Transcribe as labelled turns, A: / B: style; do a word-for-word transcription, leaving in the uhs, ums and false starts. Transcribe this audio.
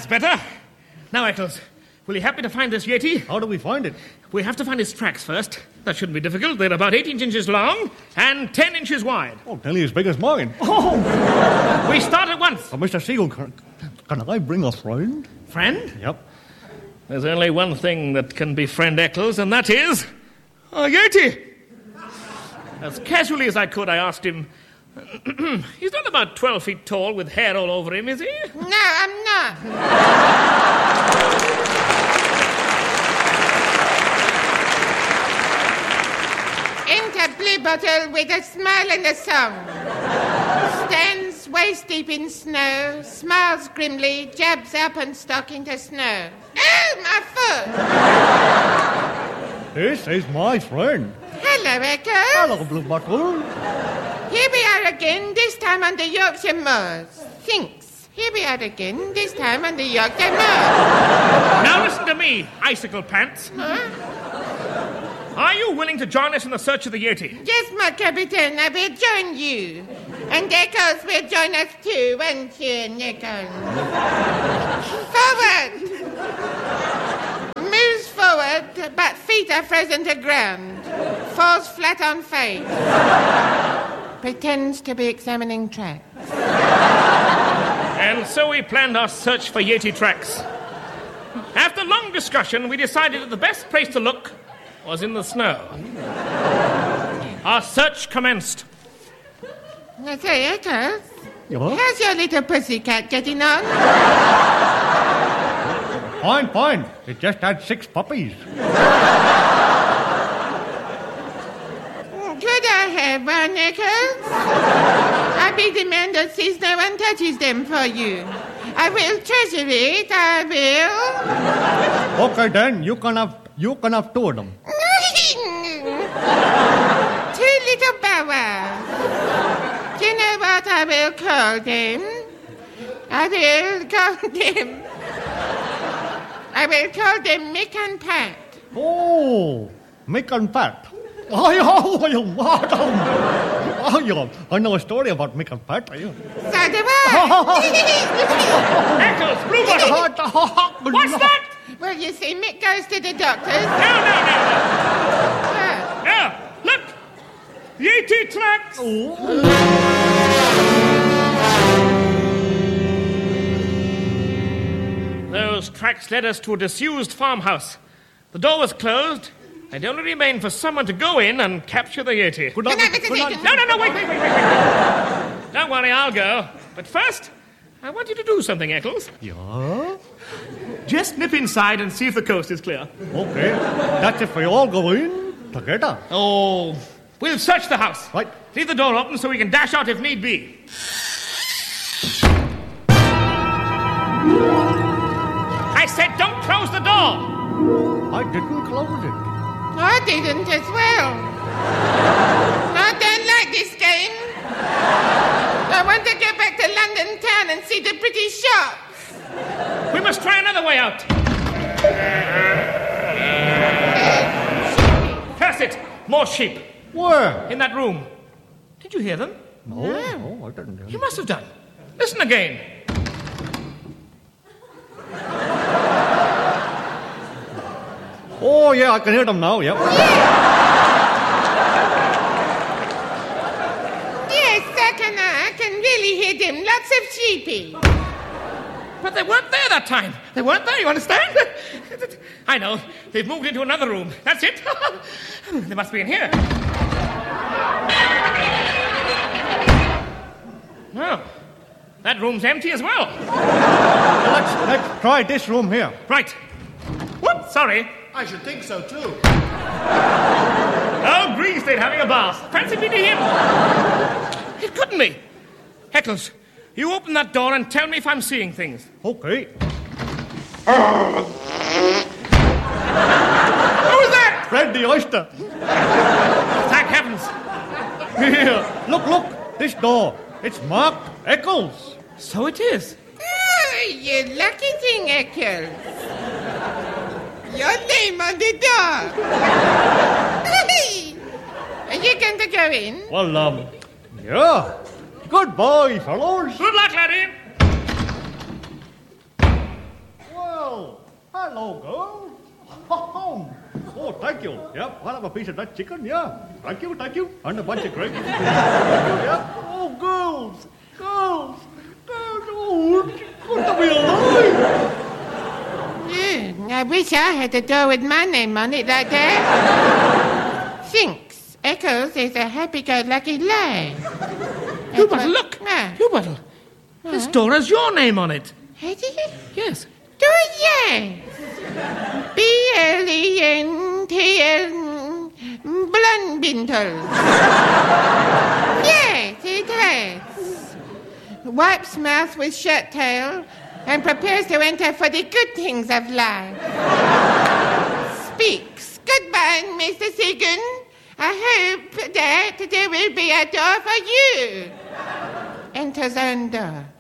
A: better. Now, Eccles, will you help me to find this Yeti?
B: How do we find it?
A: We have to find his tracks first. That shouldn't be difficult. They're about eighteen inches long and ten inches wide.
B: Oh, nearly as big as mine.
A: Oh! We start at once.
B: Oh, Mister Seagull, can, can I bring a friend?
A: Friend?
B: Yep.
A: There's only one thing that can befriend Eccles, and that is a Yeti. As casually as I could, I asked him, he's not about twelve feet tall with hair all over him, is he?
C: No, I'm not. Enter Blue Bottle with a smile and a song. Stands waist deep in snow, smiles grimly, jabs up and stock into snow. Oh, my foot!
B: This is my friend.
C: Hello, Echo.
B: Hello, Blue Bottle.
C: Here we are again, this time on the Yorkshire moors. Thinks. Here we are again, this time on the Yorkshire moors.
A: Now listen to me, Icicle Pants.
C: Huh?
A: Are you willing to join us in the search of the Yeti?
C: Yes, my Captain, I will join you. And Echoes will join us too, won't you, Nichols? Forward! Moves forward, but feet are frozen to ground. Falls flat on face. Pretends to be examining tracks.
A: And so we planned our search for Yeti tracks. After long discussion, we decided that the best place to look was in the snow. Our search commenced.
C: I say, Echoes,
B: Yeah?
C: how's your little pussycat getting on?
B: Fine, fine. It just had six puppies.
C: Could I have one, Echoes? I be the man that sees no one touches them for you. I will treasure it, I will.
B: Okay, then you can have you can have two of them.
C: Two little bow wows. Do you know what I will call them? I will call them... I will call them Mick and Pat.
B: Oh, Mick and Pat. Oh, yeah, oh, yeah, oh, yeah. I know a story about Mick and Pat. Yeah.
C: So do I.
A: Eccles, Blue Bottle! What's that?
C: Well, you see, Mick goes to the doctor's.
A: No, no, no, no.
C: Uh,
A: Now, look! Yeti tracks! Those tracks led us to a disused farmhouse. The door was closed. It only remained for someone to go in and capture the Yeti.
B: Good luck.
C: Good night, Mister
B: Good luck.
C: Deacon.
A: No, no, no, wait, wait, wait, wait, wait. Don't worry, I'll go. But first, I want you to do something, Eccles.
B: Yeah?
A: Just nip inside and see if the coast is clear.
B: Okay. That's if we all go in together.
A: Oh, we'll search the house.
B: Right.
A: Leave the door open so we can dash out if need be. I said don't close the door.
B: I didn't close it.
C: I didn't as well. I don't like this game. I want to get back to London town and see the pretty shops.
A: We must try another way out. Curse it! More sheep.
B: Where?
A: In that room. Did you hear them?
B: No, no, I didn't.
A: You must have done. Listen again.
B: Oh, yeah, I can hear them now, yeah.
C: Yes, I can, I can really hear them. Lots of sheepy.
A: But they weren't there that time. They weren't there, you understand? I know. They've moved into another room. That's it. They must be in here. No. That room's empty as well.
B: Let's, let's try this room here.
A: Right. Whoops, sorry.
D: I should think so, too.
A: Oh, Greenstead having a bath. Fancy meeting him. It couldn't be. Eccles, you open that door and tell me if I'm seeing things.
B: Okay.
A: Who was that?
B: Fred the oyster.
A: Thank heavens.
B: Here. Look, look. This door. It's marked Eccles.
A: So it is.
C: Oh, you lucky thing, Eccles. Your name on the door. Are you going to go in?
B: Well, um, yeah. Goodbye, fellows.
A: Good luck, laddie.
B: Well, hello, girl. Oh, oh, thank you. Yep, I'll have a piece of that chicken, yeah. Thank you, thank you. And a bunch of gravy. Thank you, yeah. Oh, girls, girls, girls. Oh, it's good to be alive.
C: Mm, I wish I had a door with my name on it like that. Thinks Eccles is a happy-go-lucky lad.
A: Hubert, look!
C: Ah.
A: Hubert, this door has your name on it.
C: Has he?
A: Yes.
C: Do it, yes. B L E N T L Blunbintle. Yes, it has. Wipes mouth with shirt tail and prepares to enter for the good things of life. Speaks. Goodbye, Mister Segan. I hope that there will be a door for you. Enters own door.